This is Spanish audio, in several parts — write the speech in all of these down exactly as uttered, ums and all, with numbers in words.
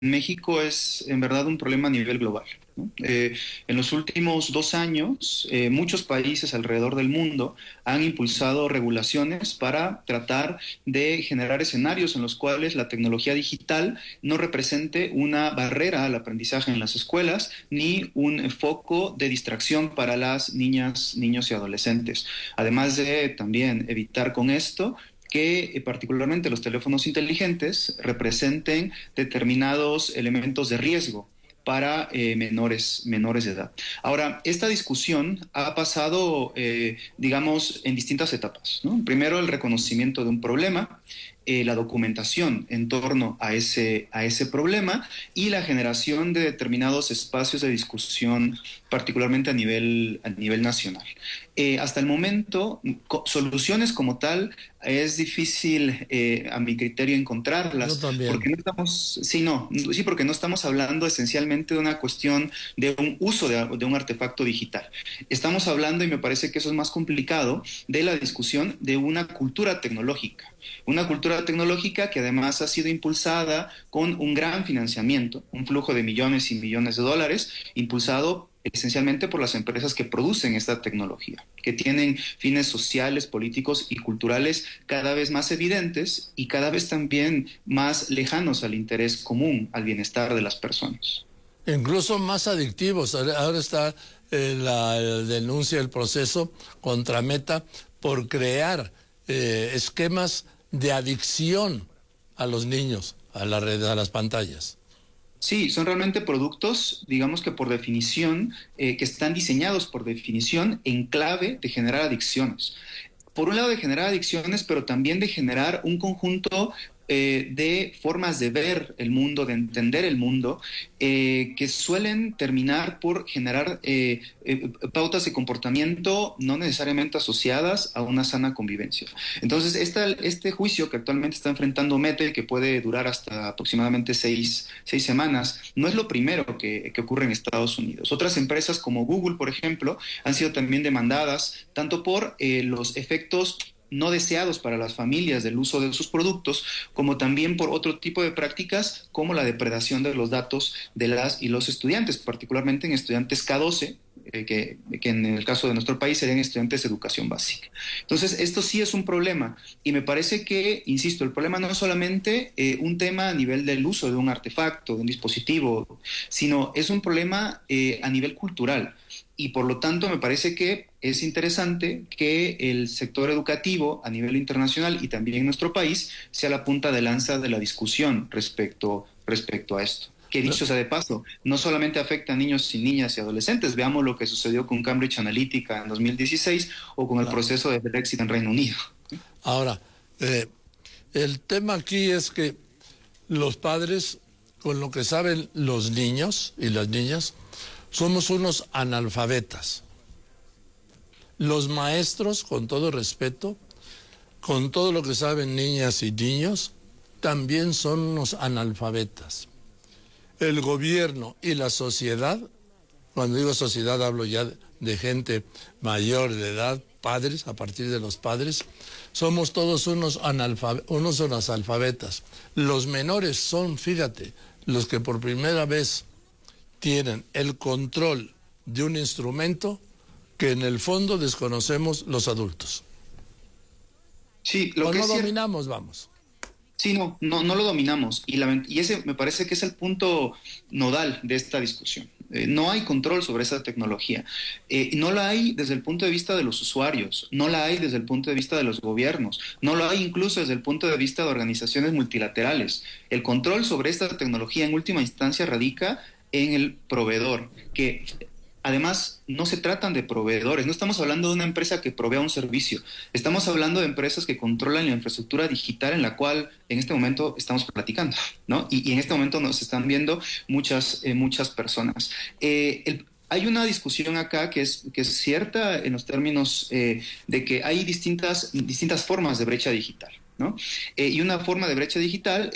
México es en verdad un problema a nivel global, ¿no? Eh, en los últimos dos años, eh, muchos países alrededor del mundo han impulsado regulaciones para tratar de generar escenarios en los cuales la tecnología digital no represente una barrera al aprendizaje en las escuelas ni un foco de distracción para las niñas, niños y adolescentes. Además de también evitar con esto que eh, particularmente los teléfonos inteligentes representen determinados elementos de riesgo para eh, menores, menores de edad. Ahora, esta discusión ha pasado, eh, digamos, en distintas etapas, ¿no? Primero, el reconocimiento de un problema, eh, la documentación en torno a ese, a ese problema y la generación de determinados espacios de discusión, particularmente a nivel, a nivel nacional. Eh, hasta el momento, co- soluciones como tal, es difícil, eh, a mi criterio, Yo encontrarlas, también. porque no estamos, sí, no, sí, porque no estamos hablando esencialmente de una cuestión de un uso de, de un artefacto digital. Estamos hablando, y me parece que eso es más complicado, de la discusión de una cultura tecnológica. Una cultura tecnológica que además ha sido impulsada con un gran financiamiento, un flujo de millones y millones de dólares, impulsado esencialmente por las empresas que producen esta tecnología, que tienen fines sociales, políticos y culturales cada vez más evidentes y cada vez también más lejanos al interés común, al bienestar de las personas. Incluso más adictivos. Ahora ahora está eh, la, la denuncia, el proceso contra Meta por crear eh, esquemas de adicción a los niños, a la red, a las pantallas. Sí, son realmente productos, digamos que por definición, eh, que están diseñados por definición en clave de generar adicciones. Por un lado de generar adicciones, pero también de generar un conjunto eh, de formas de ver el mundo, de entender el mundo, eh, que suelen terminar por generar eh, eh, pautas de comportamiento no necesariamente asociadas a una sana convivencia. Entonces, esta, este juicio que actualmente está enfrentando Mete, que puede durar hasta aproximadamente seis, seis semanas, no es lo primero que, que ocurre en Estados Unidos. Otras empresas como Google, por ejemplo, han sido también demandadas tanto por eh, los efectos no deseados para las familias del uso de sus productos, como también por otro tipo de prácticas como la depredación de los datos de las y los estudiantes, particularmente en estudiantes K doce, eh, que, que en el caso de nuestro país serían estudiantes de educación básica. Entonces, esto sí es un problema y me parece que, insisto, el problema no es solamente eh, un tema a nivel del uso de un artefacto, de un dispositivo, sino es un problema eh, a nivel cultural. Y por lo tanto me parece que es interesante que el sector educativo a nivel internacional y también en nuestro país sea la punta de lanza de la discusión respecto, respecto a esto. Que dicho sea de paso, no solamente afecta a niños y niñas y adolescentes, veamos lo que sucedió con Cambridge Analytica en dos mil dieciséis o con el Claro. proceso de Brexit en Reino Unido. Ahora, eh, el tema aquí es que los padres, con lo que saben los niños y las niñas, somos unos analfabetas. Los maestros, con todo respeto, con todo lo que saben niñas y niños, también son unos analfabetas. El gobierno y la sociedad, cuando digo sociedad hablo ya de gente mayor de edad, padres, a partir de los padres, somos todos unos, analfab- unos analfabetas. Los menores son, fíjate, los que por primera vez tienen el control de un instrumento que en el fondo desconocemos los adultos. Sí, lo O que no es cierto. dominamos, vamos. Sí, no, no, no lo dominamos y, la, y ese me parece que es el punto nodal de esta discusión. Eh, no hay control sobre esa tecnología. Eh, no la hay desde el punto de vista de los usuarios, no la hay desde el punto de vista de los gobiernos, no la hay incluso desde el punto de vista de organizaciones multilaterales. El control sobre esta tecnología en última instancia radica en el proveedor, que además no se tratan de proveedores, no estamos hablando de una empresa que provea un servicio, estamos hablando de empresas que controlan la infraestructura digital en la cual en este momento estamos platicando, ¿no? Y, y en este momento nos están viendo muchas, eh, muchas personas. Eh, el, hay una discusión acá que es, que es cierta en los términos eh, de que hay distintas, distintas formas de brecha digital, ¿no? Eh, y una forma de brecha digital es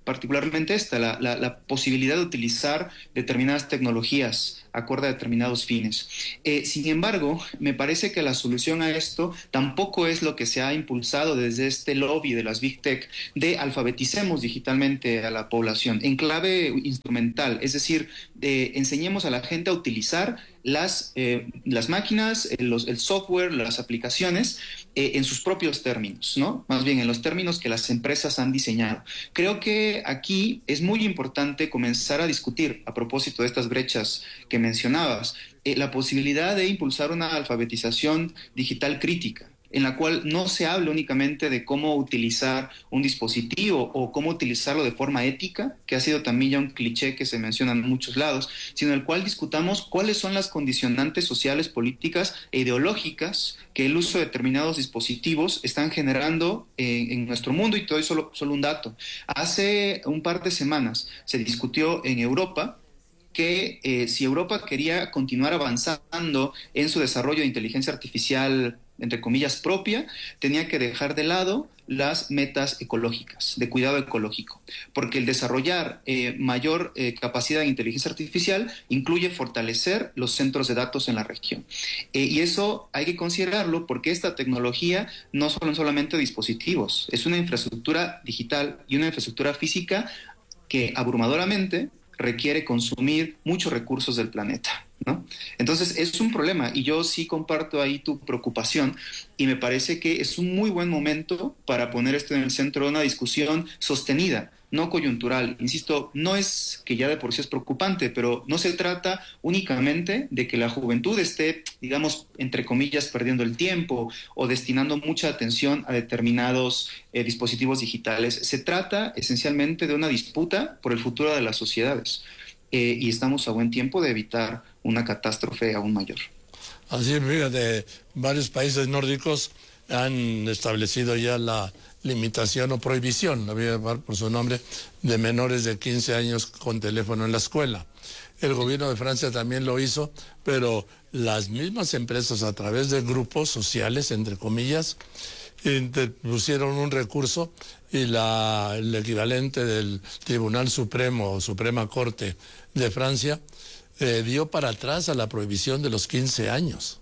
particularmente esta, la, la, la posibilidad de utilizar determinadas tecnologías acorde a determinados fines. Eh, sin embargo, me parece que la solución a esto tampoco es lo que se ha impulsado desde este lobby de las Big Tech de alfabeticemos digitalmente a la población en clave instrumental, es decir, eh, enseñemos a la gente a utilizar las, eh, las máquinas, el, los, el software, las aplicaciones eh, en sus propios términos, ¿no? Más bien en los términos que las empresas han diseñado. Creo que aquí es muy importante comenzar a discutir, a propósito de estas brechas que mencionabas, eh, la posibilidad de impulsar una alfabetización digital crítica, en la cual no se hable únicamente de cómo utilizar un dispositivo o cómo utilizarlo de forma ética, que ha sido también ya un cliché que se menciona en muchos lados, sino en el cual discutamos cuáles son las condicionantes sociales, políticas e ideológicas que el uso de determinados dispositivos están generando en, en nuestro mundo. Y te doy solo, solo un dato. Hace un par de semanas se discutió en Europa que eh, si Europa quería continuar avanzando en su desarrollo de inteligencia artificial, entre comillas, propia, tenía que dejar de lado las metas ecológicas, de cuidado ecológico, porque el desarrollar eh, mayor eh, capacidad de inteligencia artificial incluye fortalecer los centros de datos en la región. Eh, y eso hay que considerarlo porque esta tecnología no son solamente dispositivos, es una infraestructura digital y una infraestructura física que abrumadoramente requiere consumir muchos recursos del planeta, ¿no? Entonces es un problema y yo sí comparto ahí tu preocupación y me parece que es un muy buen momento para poner esto en el centro de una discusión sostenida, no coyuntural. Insisto, no es que ya de por sí es preocupante, pero no se trata únicamente de que la juventud esté, digamos, entre comillas, perdiendo el tiempo o destinando mucha atención a determinados eh, dispositivos digitales. Se trata esencialmente de una disputa por el futuro de las sociedades eh, y estamos a buen tiempo de evitar una catástrofe aún mayor. Así, fíjate, varios países nórdicos han establecido ya la limitación o prohibición, la voy a llamar por su nombre, de menores de quince años con teléfono en la escuela. El gobierno de Francia también lo hizo, pero las mismas empresas a través de grupos sociales, entre comillas, interpusieron un recurso y la, el equivalente del Tribunal Supremo o Suprema Corte de Francia eh, dio para atrás a la prohibición de los quince años.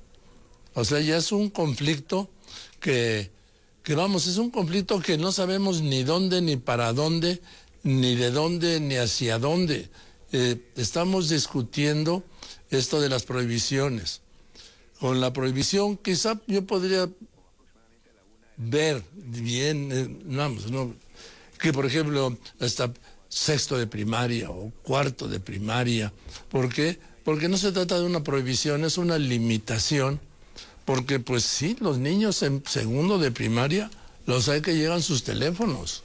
O sea, ya es un conflicto que, que, vamos, es un conflicto que no sabemos ni dónde, ni para dónde, ni de dónde, ni hacia dónde. Eh, estamos discutiendo esto de las prohibiciones. Con la prohibición quizá yo podría ver bien, eh, vamos, no, que por ejemplo hasta sexto de primaria o cuarto de primaria. ¿Por qué? Porque no se trata de una prohibición, es una limitación. Porque pues sí, los niños en segundo de primaria los hay que llegan sus teléfonos.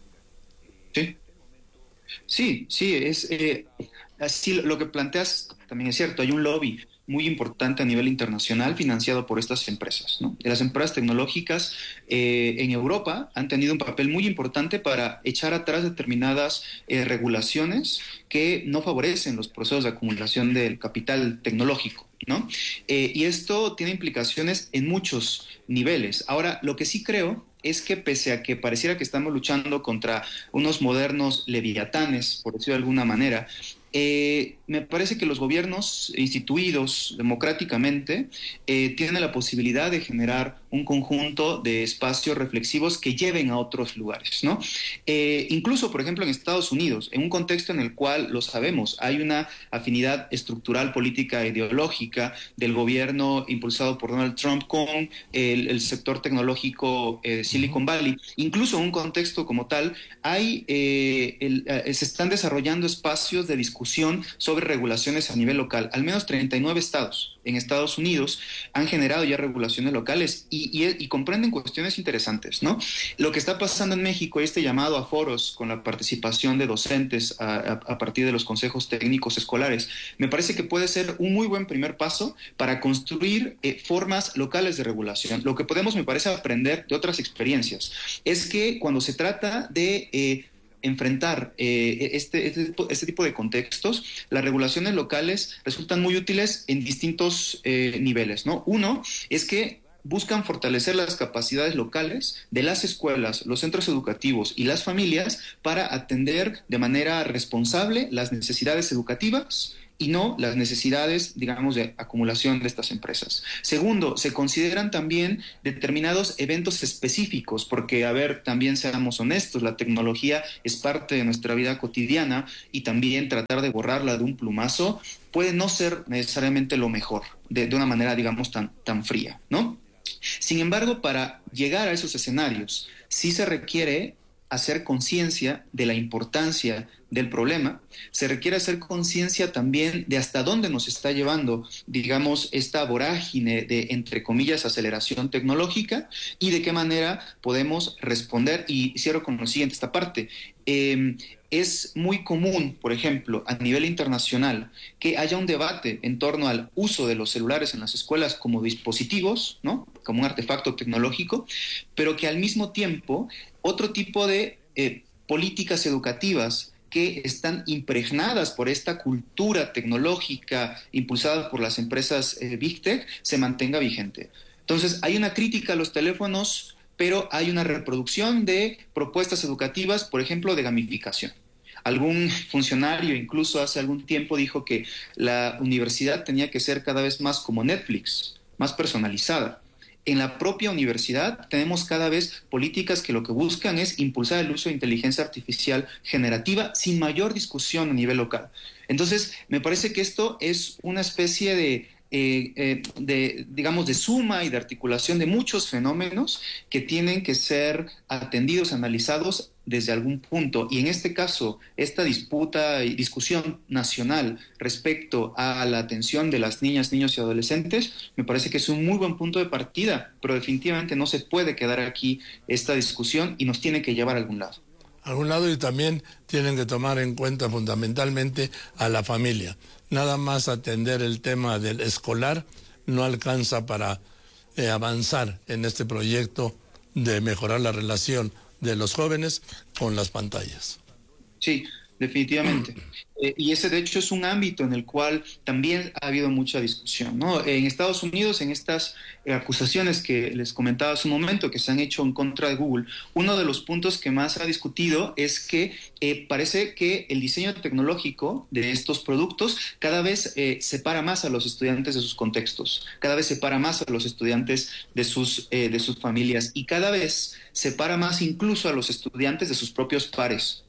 Sí, sí, sí, es eh, así lo que planteas también es cierto. Hay un lobby muy importante a nivel internacional financiado por estas empresas, ¿no? Las empresas tecnológicas eh, en Europa han tenido un papel muy importante para echar atrás determinadas eh, regulaciones que no favorecen los procesos de acumulación del capital tecnológico, ¿no? Eh, y esto tiene implicaciones en muchos niveles. Ahora, lo que sí creo es que pese a que pareciera que estamos luchando contra unos modernos leviatanes, por decirlo de alguna manera, eh, me parece que los gobiernos instituidos democráticamente eh, tienen la posibilidad de generar un conjunto de espacios reflexivos que lleven a otros lugares, ¿no? Eh, incluso, por ejemplo, en Estados Unidos, en un contexto en el cual, lo sabemos, hay una afinidad estructural, política, ideológica del gobierno impulsado por Donald Trump con el, el sector tecnológico eh, Silicon Valley. Incluso en un contexto como tal, hay, eh, el, eh, se están desarrollando espacios de discusión sobre regulaciones a nivel local. Al menos treinta y nueve estados en Estados Unidos han generado ya regulaciones locales y, y, y comprenden cuestiones interesantes, ¿no? Lo que está pasando en México, este llamado a foros con la participación de docentes a, a, a partir de los consejos técnicos escolares, me parece que puede ser un muy buen primer paso para construir eh, formas locales de regulación. Lo que podemos, me parece, aprender de otras experiencias es que cuando se trata de eh, enfrentar eh, este, este, este tipo de contextos, las regulaciones locales resultan muy útiles en distintos eh, niveles, ¿no? Uno es que buscan fortalecer las capacidades locales de las escuelas, los centros educativos y las familias para atender de manera responsable las necesidades educativas y no las necesidades, digamos, de acumulación de estas empresas. Segundo, se consideran también determinados eventos específicos, porque, a ver, también seamos honestos, la tecnología es parte de nuestra vida cotidiana y también tratar de borrarla de un plumazo puede no ser necesariamente lo mejor, de, de una manera, digamos, tan, tan fría, ¿no? Sin embargo, para llegar a esos escenarios, sí se requiere hacer conciencia de la importancia del problema, se requiere hacer conciencia también de hasta dónde nos está llevando, digamos, esta vorágine de, entre comillas, aceleración tecnológica y de qué manera podemos responder. Y cierro con lo siguiente, esta parte. Eh, es muy común, por ejemplo, a nivel internacional, que haya un debate en torno al uso de los celulares en las escuelas como dispositivos, ¿no? Como un artefacto tecnológico, pero que al mismo tiempo otro tipo de eh, políticas educativas que están impregnadas por esta cultura tecnológica impulsada por las empresas eh, Big Tech se mantenga vigente. Entonces, hay una crítica a los teléfonos, pero hay una reproducción de propuestas educativas, por ejemplo, de gamificación. Algún funcionario incluso hace algún tiempo dijo que la universidad tenía que ser cada vez más como Netflix, más personalizada. En la propia universidad tenemos cada vez políticas que lo que buscan es impulsar el uso de inteligencia artificial generativa sin mayor discusión a nivel local. Entonces, me parece que esto es una especie de, eh, eh, de, digamos, de suma y de articulación de muchos fenómenos que tienen que ser atendidos, analizados desde algún punto. Y en este caso, esta disputa y discusión nacional respecto a la atención de las niñas, niños y adolescentes, me parece que es un muy buen punto de partida, pero definitivamente no se puede quedar aquí esta discusión y nos tiene que llevar a algún lado. A algún lado, y también tienen que tomar en cuenta fundamentalmente a la familia. Nada más atender el tema del escolar no alcanza para eh, avanzar en este proyecto de mejorar la relación de los jóvenes con las pantallas. Sí, definitivamente. Eh, y ese, de hecho, es un ámbito en el cual también ha habido mucha discusión, ¿no? En Estados Unidos, en estas eh, acusaciones que les comentaba hace un momento, que se han hecho en contra de Google, uno de los puntos que más ha discutido es que eh, parece que el diseño tecnológico de estos productos cada vez eh, separa más a los estudiantes de sus contextos, cada vez separa más a los estudiantes de sus, eh, de sus familias y cada vez separa más incluso a los estudiantes de sus propios pares.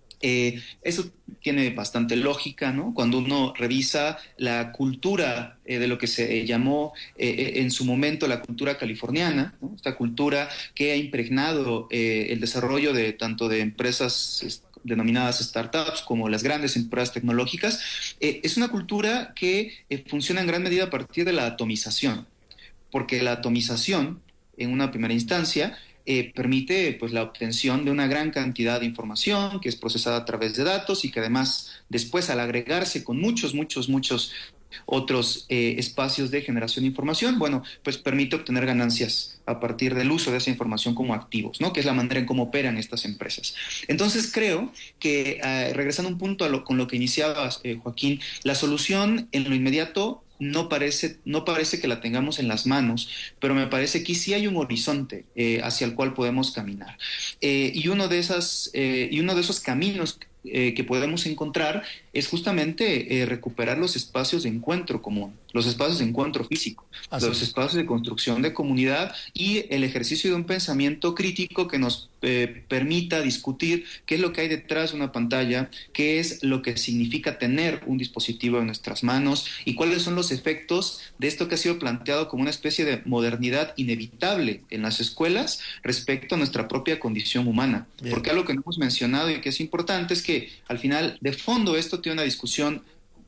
Eh, eso tiene bastante lógica, ¿no? Cuando uno revisa la cultura eh, de lo que se llamó eh, en su momento la cultura californiana, ¿no? Esta cultura que ha impregnado eh, el desarrollo de tanto de empresas est- denominadas startups como las grandes empresas tecnológicas, eh, es una cultura que eh, funciona en gran medida a partir de la atomización, porque la atomización, en una primera instancia, Eh, permite pues la obtención de una gran cantidad de información que es procesada a través de datos y que además después al agregarse con muchos, muchos, muchos otros eh, espacios de generación de información, bueno, pues permite obtener ganancias a partir del uso de esa información como activos, ¿no? Que es la manera en cómo operan estas empresas. Entonces creo que, eh, regresando un punto a lo, con lo que iniciabas, eh, Joaquín, la solución en lo inmediato no parece, no parece que la tengamos en las manos, pero me parece que sí hay un horizonte eh, hacia el cual podemos caminar. Eh, y, uno de esas, eh, y uno de esos caminos eh, que podemos encontrar es justamente eh, recuperar los espacios de encuentro común, los espacios de encuentro físico, Así los es. espacios de construcción de comunidad y el ejercicio de un pensamiento crítico que nos eh, permita discutir qué es lo que hay detrás de una pantalla, qué es lo que significa tener un dispositivo en nuestras manos y cuáles son los efectos de esto que ha sido planteado como una especie de modernidad inevitable en las escuelas respecto a nuestra propia condición humana. Bien. Porque algo que no hemos mencionado y que es importante es que al final, de fondo, esto tiene una discusión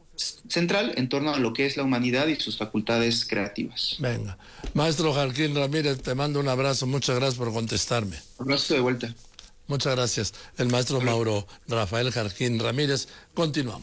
central en torno a lo que es la humanidad y sus facultades creativas. Venga. Maestro Jarquín Ramírez, te mando un abrazo. Muchas gracias por contestarme. Un abrazo de vuelta. Muchas gracias. El maestro Mauro Rafael Jarquín Ramírez. Continuamos.